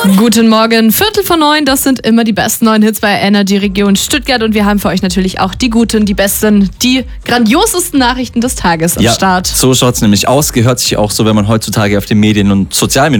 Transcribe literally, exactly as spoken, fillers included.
Guten Morgen, Viertel vor neun, das sind immer die besten neuen Hits bei Energy Region Stuttgart und wir haben für euch natürlich auch die guten, die besten, die grandiosesten Nachrichten des Tages am Ja, Start. so schaut es nämlich aus, gehört sich auch so, wenn man heutzutage auf den Medien und sozialen